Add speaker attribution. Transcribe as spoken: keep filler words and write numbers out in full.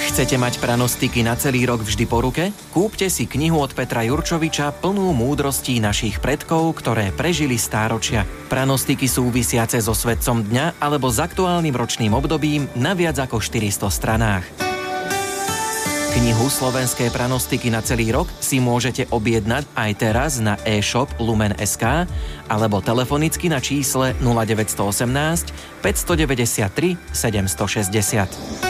Speaker 1: Chcete mať pranostiky na celý rok vždy po ruke? Kúpte si knihu od Petra Jurčoviča plnú múdrostí našich predkov, ktoré prežili stáročia. Pranostiky súvisiace so svetcom dňa alebo s aktuálnym ročným obdobím na viac ako štyristo stranách. Knihu Slovenské pranostiky na celý rok si môžete objednať aj teraz na e-shop Lumen bodka es ká alebo telefonicky na čísle nula deväť jedna osem päť deväť tri sedem šesť nula.